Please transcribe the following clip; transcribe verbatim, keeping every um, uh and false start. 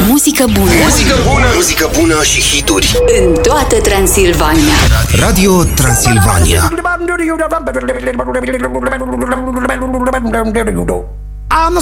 Muzică bună. Muzică bună, muzică bună și hituri în toată Transilvania. Radio Transilvania. I'm